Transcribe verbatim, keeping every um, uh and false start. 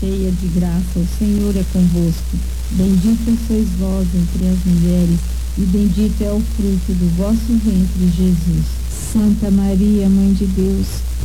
cheia de graça, o Senhor é convosco. Bendita sois vós entre as mulheres, e bendito é o fruto do vosso ventre, Jesus. Santa Maria, Mãe de Deus,